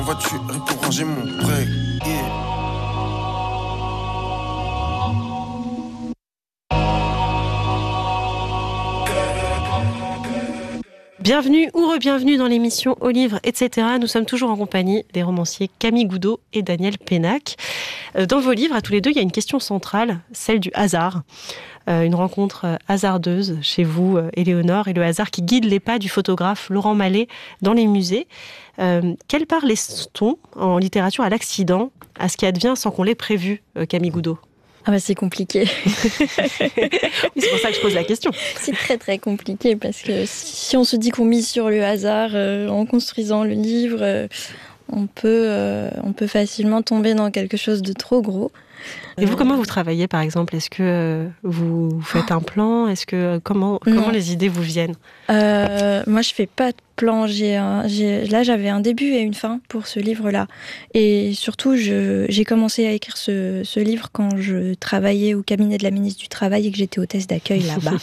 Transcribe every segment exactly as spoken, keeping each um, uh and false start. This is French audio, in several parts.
Voiture pour ranger mon break, yeah. Bienvenue ou re-bienvenue dans l'émission Au livre, et cetera. Nous sommes toujours en compagnie des romanciers Camille Goudot et Daniel Pénac. Dans vos livres, à tous les deux, il y a une question centrale, celle du hasard. Euh, une rencontre hasardeuse chez vous, Éléonore, et le hasard qui guide les pas du photographe Laurent Mallet dans les musées. Euh, quelle part laisse-t-on en littérature à l'accident, à ce qui advient sans qu'on l'ait prévu, euh, Camille Goudot ? Ah bah c'est compliqué. Oui, c'est pour ça que je pose la question. C'est très très compliqué parce que si on se dit qu'on mise sur le hasard euh, en construisant le livre, euh, on peut, euh, on peut facilement tomber dans quelque chose de trop gros. Et vous, comment vous travaillez, par exemple ? Est-ce que euh, vous faites un plan ? Est-ce que comment comment les idées vous viennent ? euh, Moi, je fais pas de plan. J'ai un, j'ai, là, j'avais un début et une fin pour ce livre-là. Et surtout, je, j'ai commencé à écrire ce, ce livre quand je travaillais au cabinet de la ministre du Travail et que j'étais hôtesse d'accueil là-bas.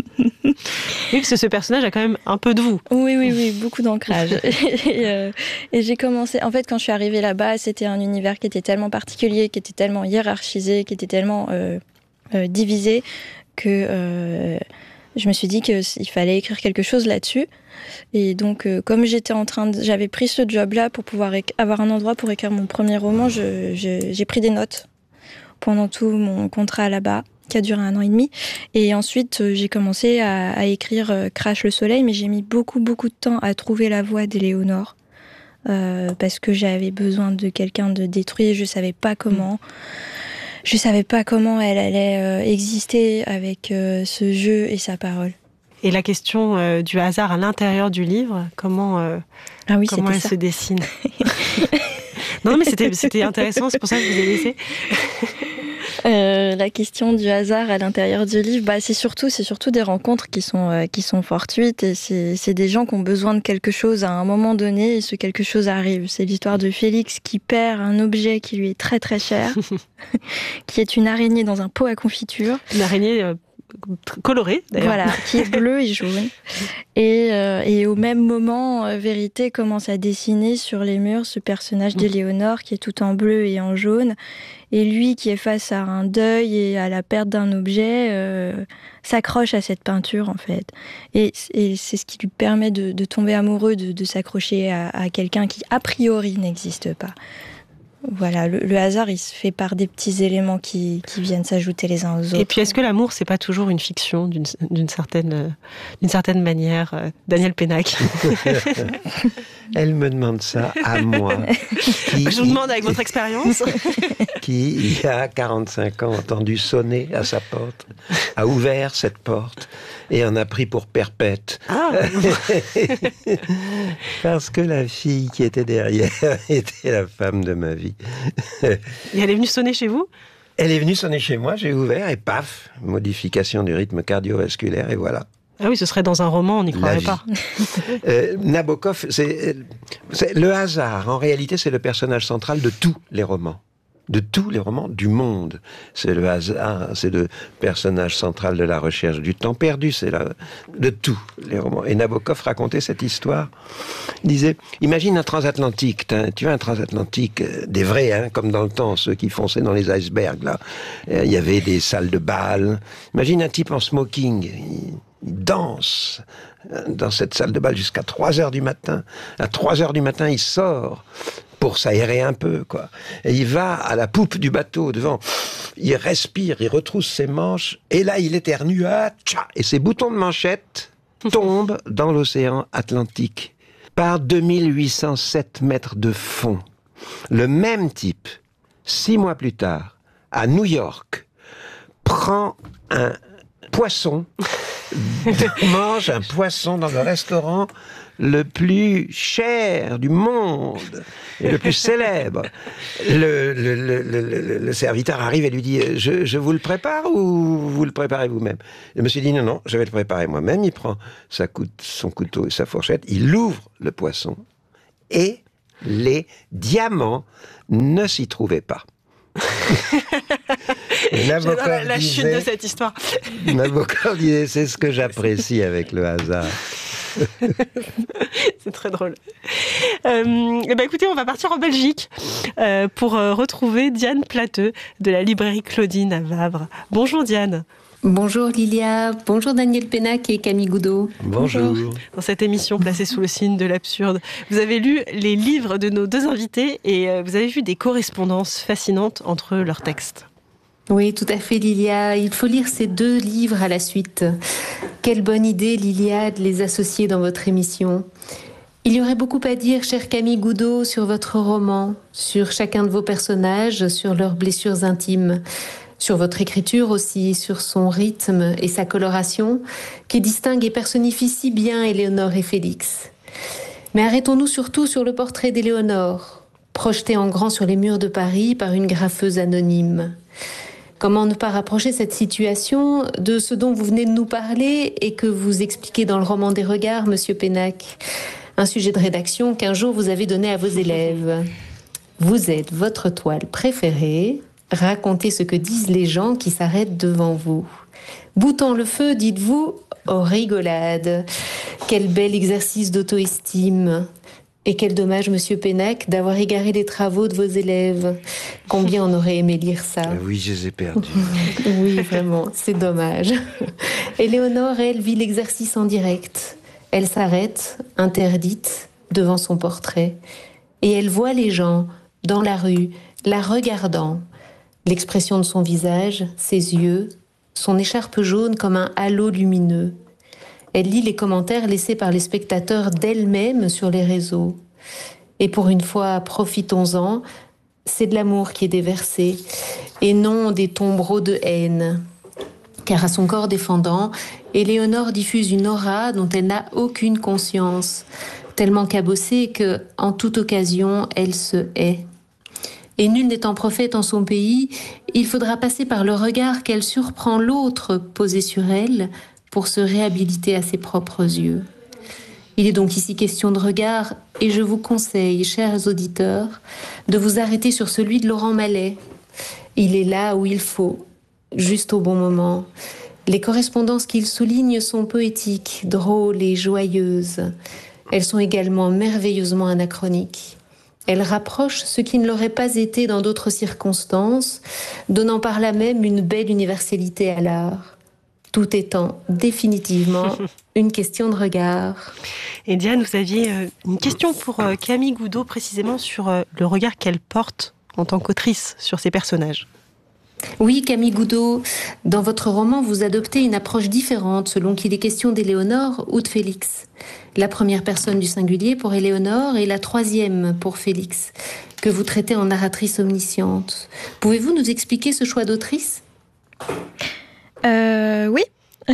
Oui, parce que ce personnage a quand même un peu de vous. Oui, oui, oui, beaucoup d'ancrage. et, euh, et j'ai commencé... En fait, quand je suis arrivée là-bas, c'était un univers qui était tellement particulier, qui était tellement hiérarchisé, qui était tellement euh, euh, divisé, que euh, je me suis dit qu'il fallait écrire quelque chose là-dessus. Et donc, euh, comme j'étais en train de... J'avais pris ce job-là pour pouvoir éc... avoir un endroit pour écrire mon premier roman, je, je, j'ai pris des notes pendant tout mon contrat là-bas, qui a duré un an et demi. Et ensuite, euh, j'ai commencé à, à écrire euh, Crash le soleil, mais j'ai mis beaucoup, beaucoup de temps à trouver la voix d'Éléonore, euh, parce que j'avais besoin de quelqu'un de détruit, je savais pas comment. Je savais pas comment elle allait euh, exister avec euh, ce jeu et sa parole. Et la question euh, du hasard à l'intérieur du livre, comment, euh, ah oui, comment elle ça. se dessine ? Non, mais c'était, c'était intéressant, c'est pour ça que je vous ai laissé. Euh, la question du hasard à l'intérieur du livre, bah, c'est surtout, c'est surtout des rencontres qui sont, euh, qui sont fortuites et c'est, c'est des gens qui ont besoin de quelque chose à un moment donné et ce quelque chose arrive. C'est l'histoire de Félix qui perd un objet qui lui est très très cher, qui est une araignée dans un pot à confiture. Une araignée euh, colorée d'ailleurs. Voilà, qui est bleue et jaune. Et, euh, et au même moment, euh, Vérité commence à dessiner sur les murs ce personnage d'Éléonore qui est tout en bleu et en jaune. Et lui, qui est face à un deuil et à la perte d'un objet, euh, s'accroche à cette peinture, en fait. Et, et c'est ce qui lui permet de, de tomber amoureux, de, de s'accrocher à, à quelqu'un qui, a priori, n'existe pas. Voilà, le, le hasard, il se fait par des petits éléments qui, qui viennent s'ajouter les uns aux autres. Et puis, est-ce que l'amour, c'est pas toujours une fiction, d'une, d'une, certaine, d'une certaine manière, euh, Daniel Pénac ? Elle me demande ça à moi. Qui, Je vous demande avec votre expérience. Qui, il y a quarante-cinq ans, a entendu sonner à sa porte, a ouvert cette porte et en a pris pour perpète. Ah. Parce que la fille qui était derrière était la femme de ma vie. Et elle est venue sonner chez vous ? Elle est venue sonner chez moi, j'ai ouvert et paf, modification du rythme cardiovasculaire et voilà. Ah oui, ce serait dans un roman, on n'y croirait pas. euh, Nabokov, c'est, c'est le hasard. En réalité, c'est le personnage central de tous les romans. De tous les romans du monde. C'est le hasard, c'est le personnage central de La Recherche du temps perdu, c'est la, de tous les romans. Et Nabokov racontait cette histoire. Il disait, imagine un transatlantique, tu vois un transatlantique, des vrais, hein, comme dans le temps, ceux qui fonçaient dans les icebergs, là. Il y avait des salles de bal. Imagine un type en smoking, il, il danse dans cette salle de bal jusqu'à trois heures du matin. À trois heures du matin, il sort pour s'aérer un peu, quoi. Et il va à la poupe du bateau, devant, il respire, il retrousse ses manches, et là, il éternue, ah, tcha, et ses boutons de manchette tombent dans l'océan Atlantique, par deux mille huit cent sept mètres de fond. Le même type, six mois plus tard, à New York, prend un poisson, mange un poisson dans le restaurant le plus cher du monde et le plus célèbre. Le, le, le, le, le serviteur arrive et lui dit je, « Je vous le prépare ou vous le préparez vous-même » Je me suis dit « Non, non, je vais le préparer moi-même. » Il prend sa cou- son couteau et sa fourchette, il ouvre le poisson et les diamants ne s'y trouvaient pas. J'adore la, la chute de cette histoire. Nabokov disait, c'est ce que j'apprécie avec le hasard. C'est très drôle. Euh, et ben écoutez, on va partir en Belgique euh, pour euh, retrouver Diane Plateux de la librairie Claudine à Vavre. Bonjour Diane. Bonjour Lilia, bonjour Daniel Pénac et Camille Goudot. Bonjour. Dans cette émission placée sous le signe de l'absurde, vous avez lu les livres de nos deux invités et euh, vous avez vu des correspondances fascinantes entre leurs textes. Oui, tout à fait Lilia, il faut lire ces deux livres à la suite. Quelle bonne idée Lilia de les associer dans votre émission. Il y aurait beaucoup à dire, chère Camille Goudot, sur votre roman, sur chacun de vos personnages, sur leurs blessures intimes, sur votre écriture aussi, sur son rythme et sa coloration, qui distingue et personnifie si bien Éléonore et Félix. Mais arrêtons-nous surtout sur le portrait d'Éléonore, projeté en grand sur les murs de Paris par une graffeuse anonyme. Comment ne pas rapprocher cette situation de ce dont vous venez de nous parler et que vous expliquez dans le roman des regards, Monsieur Pénac, un sujet de rédaction qu'un jour vous avez donné à vos élèves. Vous êtes votre toile préférée, racontez ce que disent les gens qui s'arrêtent devant vous. Boutant le feu, dites-vous, oh rigolade, quel bel exercice d'auto-estime. Et quel dommage, Monsieur Pénac, d'avoir égaré les travaux de vos élèves. Combien on aurait aimé lire ça. Oui, je les ai perdus. Oui, vraiment, c'est dommage. Éléonore, elle, vit l'exercice en direct. Elle s'arrête, interdite, devant son portrait. Et elle voit les gens, dans la rue, la regardant. L'expression de son visage, ses yeux, son écharpe jaune comme un halo lumineux. Elle lit les commentaires laissés par les spectateurs d'elle-même sur les réseaux. Et pour une fois, profitons-en, c'est de l'amour qui est déversé, et non des tombereaux de haine. Car à son corps défendant, Éléonore diffuse une aura dont elle n'a aucune conscience, tellement cabossée que, en toute occasion, elle se hait. Et nul n'étant prophète en son pays, il faudra passer par le regard qu'elle surprend l'autre posé sur elle, pour se réhabiliter à ses propres yeux. Il est donc ici question de regard, et je vous conseille, chers auditeurs, de vous arrêter sur celui de Laurent Mallet. Il est là où il faut, juste au bon moment. Les correspondances qu'il souligne sont poétiques, drôles et joyeuses. Elles sont également merveilleusement anachroniques. Elles rapprochent ce qui ne l'aurait pas été dans d'autres circonstances, donnant par là même une belle universalité à l'art. Tout étant définitivement une question de regard. Et Diane, vous aviez euh, une question pour euh, Camille Goudot, précisément sur euh, le regard qu'elle porte en tant qu'autrice sur ses personnages. Oui, Camille Goudot, dans votre roman, vous adoptez une approche différente selon qu'il est question d'Éléonore ou de Félix. La première personne du singulier pour Éléonore et la troisième pour Félix, que vous traitez en narratrice omnisciente. Pouvez-vous nous expliquer ce choix d'autrice ? Euh, oui.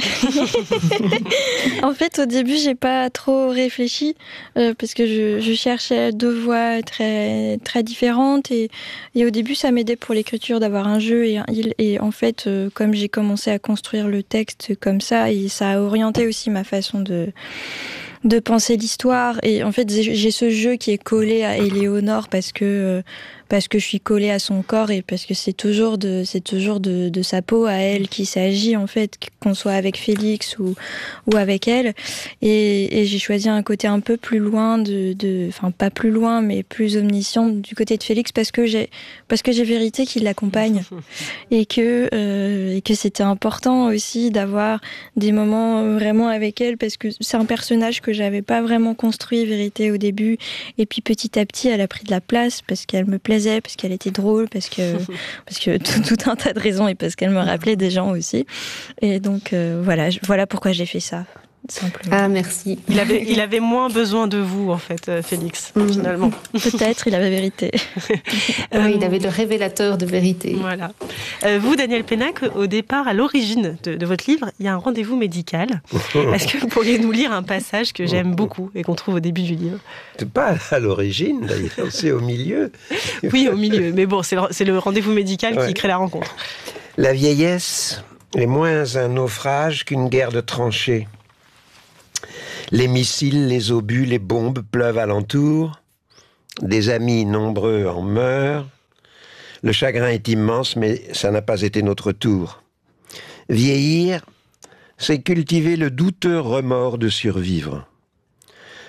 En fait, au début, j'ai pas trop réfléchi euh, parce que je, je cherchais deux voix très très différentes et, et au début, ça m'aidait pour l'écriture d'avoir un jeu et un il. Et en fait, euh, comme j'ai commencé à construire le texte comme ça, et ça a orienté aussi ma façon de de penser l'histoire. Et en fait, j'ai ce jeu qui est collé à Éléonore parce que euh, parce que je suis collée à son corps et parce que c'est toujours de c'est toujours de, de sa peau à elle qu'il s'agit en fait, qu'on soit avec Félix ou ou avec elle. Et, et j'ai choisi un côté un peu plus loin de de enfin pas plus loin mais plus omniscient du côté de Félix parce que j'ai parce que j'ai vérité qu'il l'accompagne et que euh, et que c'était important aussi d'avoir des moments vraiment avec elle parce que c'est un personnage que j'avais pas vraiment construit vérité au début et puis petit à petit elle a pris de la place parce qu'elle me plaisait, parce qu'elle était drôle, parce que parce que tout, tout un tas de raisons et parce qu'elle me rappelait des gens aussi. Et donc euh, voilà, je, voilà pourquoi j'ai fait ça. Simplement. Ah, merci. Il avait, il avait moins besoin de vous, en fait, euh, Félix, mmh. finalement. Peut-être, il avait vérité. euh, oui, il avait le révélateur de vérité. Voilà. Euh, vous, Daniel Pénac, au départ, à l'origine de, de votre livre, il y a un rendez-vous médical. Est-ce que vous pourriez nous lire un passage que j'aime beaucoup et qu'on trouve au début du livre ? C'est pas à l'origine, d'ailleurs, c'est au milieu. Oui, au milieu. Mais bon, c'est le, c'est le rendez-vous médical ouais. qui crée la rencontre. La vieillesse est moins un naufrage qu'une guerre de tranchées. Les missiles, les obus, les bombes pleuvent alentour. Des amis nombreux en meurent. Le chagrin est immense, mais ça n'a pas été notre tour. Vieillir, c'est cultiver le douteux remords de survivre.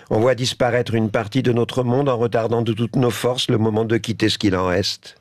On voit disparaître une partie de notre monde en retardant de toutes nos forces le moment de quitter ce qu'il en reste.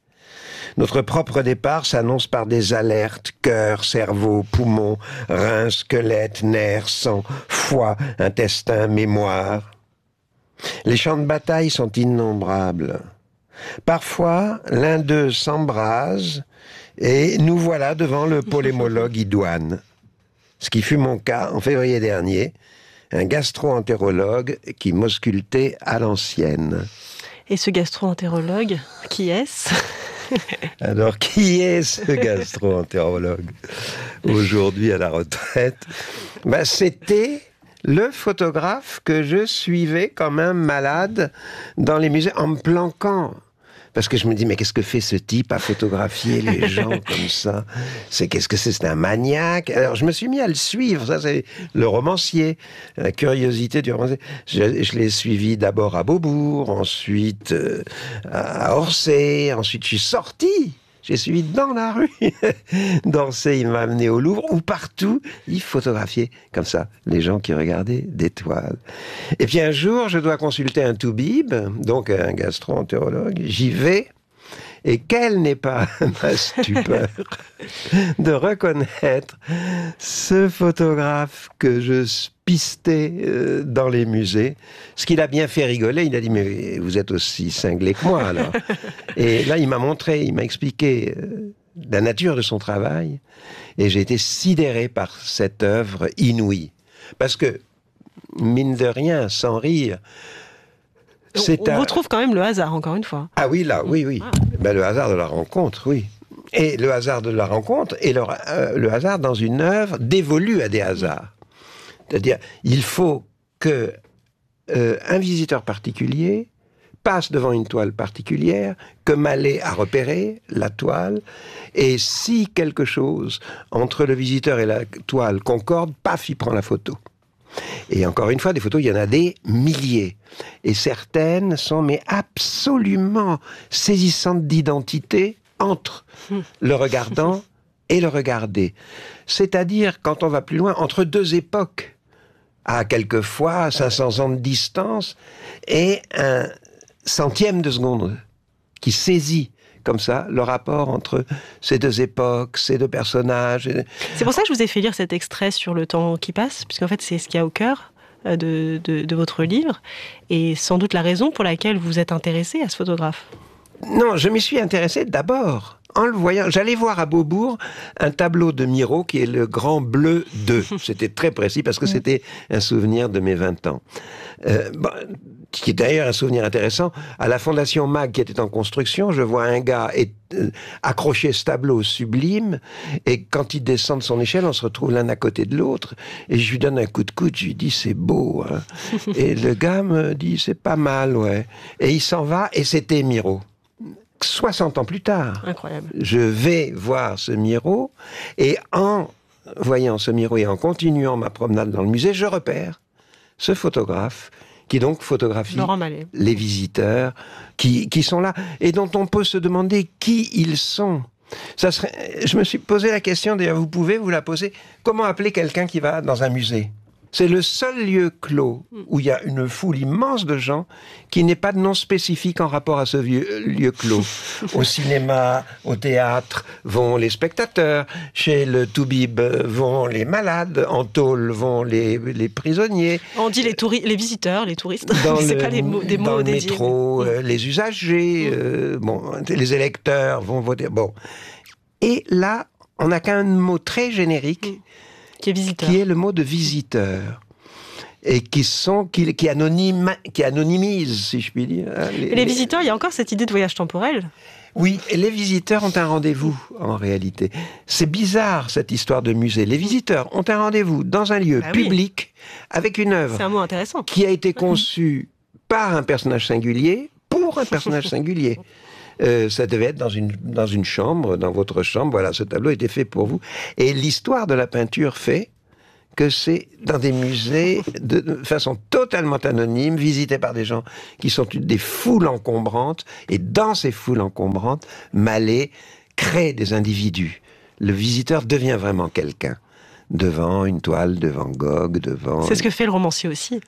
Notre propre départ s'annonce par des alertes, cœur, cerveau, poumons, reins, squelettes, nerfs, sang, foie, intestin, mémoire. Les champs de bataille sont innombrables. Parfois, l'un d'eux s'embrase et nous voilà devant le polémologue idoine. Ce qui fut mon cas en février dernier, un gastro-entérologue qui m'auscultait à l'ancienne. Et ce gastro-entérologue, qui est-ce ? Alors, qui est ce gastro-entérologue aujourd'hui à la retraite? Ben, c'était le photographe que je suivais comme un malade dans les musées en me planquant. Parce que je me dis, mais qu'est-ce que fait ce type à photographier les gens comme ça? C'est qu'est-ce que c'est? C'est un maniaque. Alors je me suis mis à le suivre. Ça, c'est le romancier, la curiosité du romancier. Je, je l'ai suivi d'abord à Beaubourg, ensuite euh, à Orsay, ensuite je suis sorti. J'ai suivi dans la rue. D'Orsay, il m'a amené au Louvre, où partout, il photographiait comme ça les gens qui regardaient des toiles. Et puis un jour, je dois consulter un toubib, donc un gastro-entérologue. J'y vais, et quelle n'est pas ma stupeur de reconnaître ce photographe que je pistais euh, dans les musées. Ce qu'il a bien fait rigoler, il a dit, mais vous êtes aussi cinglé que moi, alors. Et là, il m'a montré, il m'a expliqué euh, la nature de son travail, et j'ai été sidéré par cette œuvre inouïe. Parce que, mine de rien, sans rire, c'est on un... retrouve quand même le hasard, encore une fois. Ah oui, là, oui, oui. Ah. Ben, le hasard de la rencontre, oui. Et le hasard de la rencontre, et le, euh, le hasard dans une œuvre dévolue à des hasards. C'est-à-dire, il faut que euh, un visiteur particulier passe devant une toile particulière, que Mallet a repéré, la toile, et si quelque chose entre le visiteur et la toile concorde, paf, il prend la photo. Et encore une fois, des photos, il y en a des milliers. Et certaines sont mais absolument saisissantes d'identité entre le regardant et le regardé. C'est-à-dire, quand on va plus loin, entre deux époques, à quelquefois cinq cents ans de distance, et un centième de seconde qui saisit comme ça le rapport entre ces deux époques, ces deux personnages. C'est pour ça que je vous ai fait lire cet extrait sur le temps qui passe, puisqu'en fait c'est ce qu'il y a au cœur de, de, de votre livre, et sans doute la raison pour laquelle vous êtes intéressé à ce photographe. Non, je m'y suis intéressé d'abord en le voyant. J'allais voir à Beaubourg un tableau de Miro qui est le Grand Bleu deux. C'était très précis parce que c'était un souvenir de mes vingt ans. Euh, bon, qui est d'ailleurs un souvenir intéressant. À la Fondation Mag qui était en construction, je vois un gars et, euh, accrocher ce tableau sublime, et quand il descend de son échelle, on se retrouve l'un à côté de l'autre, et je lui donne un coup de coude, je lui dis c'est beau, hein. Et le gars me dit c'est pas mal, ouais. Et il s'en va, et c'était Miro. soixante ans plus tard, incroyable. Je vais voir ce Miro, et en voyant ce Miro et en continuant ma promenade dans le musée, je repère ce photographe qui donc photographie les visiteurs qui, qui sont là et dont on peut se demander qui ils sont. Ça serait, je me suis posé la question, d'ailleurs vous pouvez vous la poser, comment appeler quelqu'un qui va dans un musée ? C'est le seul lieu clos où il y a une foule immense de gens qui n'est pas de nom spécifique en rapport à ce vieux lieu clos. Au cinéma, au théâtre, vont les spectateurs. Chez le Toubib, vont les malades. En tôle, vont les, les prisonniers. On dit les, touri- les visiteurs, les touristes. C'est le, pas les mots, des mots dans le dédiés, métro, mais... euh, les usagers, euh, bon, les électeurs vont voter. Bon. Et là, on n'a qu'un mot très générique. Mm. Qui est visiteur. Qui est le mot de visiteur. Et qui sont, qui, qui, anonyme, qui anonymise, si je puis dire. Hein, les, les visiteurs, il y a encore cette idée de voyage temporel. Oui, et les visiteurs ont un rendez-vous, en réalité. C'est bizarre, cette histoire de musée. Les visiteurs ont un rendez-vous dans un lieu ah, public, oui. avec une œuvre. C'est un mot intéressant. Qui a été conçue par un personnage singulier, pour un personnage singulier. Euh, ça devait être dans une, dans une chambre, dans votre chambre, voilà, ce tableau était fait pour vous. Et l'histoire de la peinture fait que c'est dans des musées de façon totalement anonyme, visités par des gens qui sont des foules encombrantes, et dans ces foules encombrantes, Mallet crée des individus. Le visiteur devient vraiment quelqu'un, devant une toile de Van Gogh, devant... C'est ce que fait le romancier aussi.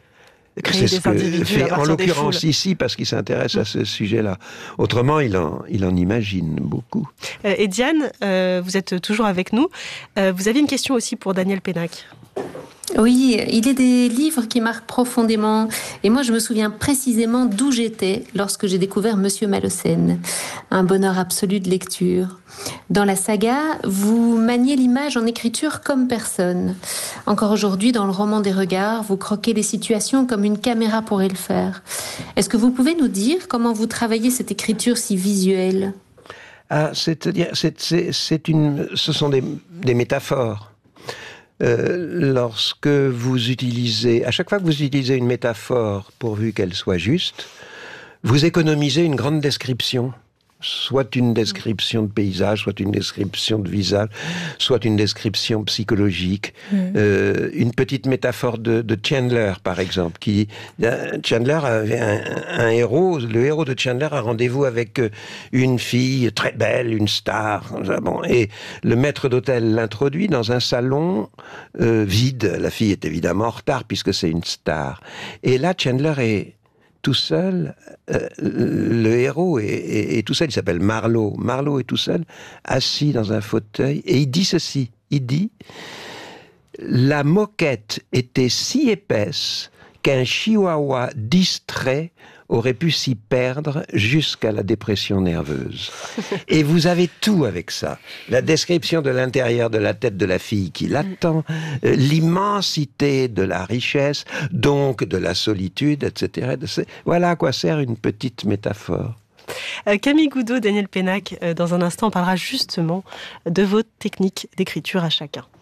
créer C'est des ce individus que fait à en partir des l'occurrence foules. ici, parce qu'il s'intéresse à ce sujet-là. Autrement, il en, il en imagine beaucoup. Euh, et Diane, euh, vous êtes toujours avec nous. Euh, vous avez une question aussi pour Daniel Pénac. Oui, il est des livres qui marquent profondément. Et moi, je me souviens précisément d'où j'étais lorsque j'ai découvert Monsieur Malocène. Un bonheur absolu de lecture. Dans la saga, vous maniez l'image en écriture comme personne. Encore aujourd'hui, dans le roman des regards, vous croquez les situations comme une caméra pourrait le faire. Est-ce que vous pouvez nous dire comment vous travaillez cette écriture si visuelle ? Ah, c'est-à-dire, c'est, c'est, c'est une, ce sont des, des métaphores. Euh, lorsque vous utilisez, à chaque fois que vous utilisez une métaphore pourvu qu'elle soit juste, vous économisez une grande description. Soit une description de paysage, soit une description de visage, soit une description psychologique. Mmh. Euh, une petite métaphore de, de Chandler, par exemple, qui Chandler avait un, un héros. Le héros de Chandler a rendez-vous avec une fille très belle, une star. Bon, et le maître d'hôtel l'introduit dans un salon euh, vide. La fille est évidemment en retard puisque c'est une star. Et là, Chandler est tout seul, euh, le héros est, est, est tout seul, il s'appelle Marlowe. Marlowe est tout seul, assis dans un fauteuil, et il dit ceci, il dit « La moquette était si épaisse qu'un chihuahua distrait aurait pu s'y perdre jusqu'à la dépression nerveuse. » Et vous avez tout avec ça. La description de l'intérieur de la tête de la fille qui l'attend, euh, l'immensité de la richesse, donc de la solitude, et cetera. Voilà à quoi sert une petite métaphore. Euh, Camille Goudot, Daniel Pénac, euh, dans un instant, on parlera justement de vos techniques d'écriture à chacun.